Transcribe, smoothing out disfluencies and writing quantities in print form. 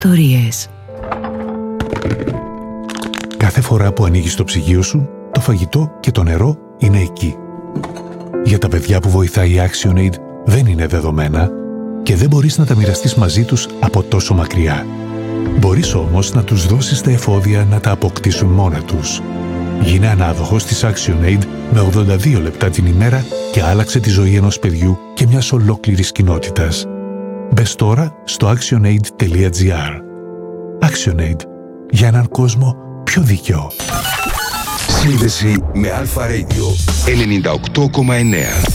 ιστορίες. Κάθε φορά που ανοίγεις το ψυγείο σου, το φαγητό και το νερό είναι εκεί. Για τα παιδιά που βοηθάει η ActionAid δεν είναι δεδομένα και δεν μπορείς να τα μοιραστείς μαζί τους από τόσο μακριά. Μπορείς όμως να τους δώσεις τα εφόδια να τα αποκτήσουν μόνα τους. Γίνε ανάδοχος της ActionAid με 82 λεπτά την ημέρα και άλλαξε τη ζωή ενός παιδιού και μιας ολόκληρης κοινότητας. Μπες τώρα στο actionaid.gr. ActionAid. Για έναν κόσμο πιο δίκαιο. Σύνδεση με Αλφα Radio 98,9.